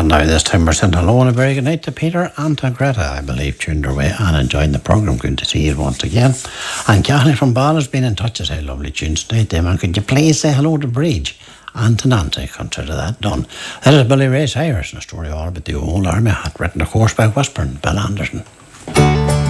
And now this time we're saying hello and a very good night to Peter and to Greta, I believe, tuned their way and enjoying the programme. Good to see you once again. And Cathy from Ball has been in touch to say lovely tunes tonight, Damon. Could you please say hello to Bridge and to Nancy? Consider that done. That is Billy Ray Cyrus and a story all about the old army hat, written of course by Whisper and Bill Anderson.